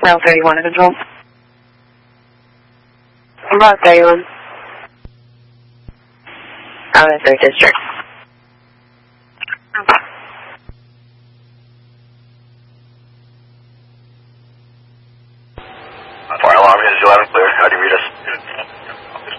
Mile 31 to control. About 31. Out of 3rd District. Fire alarm is 11 clear. How do you read us?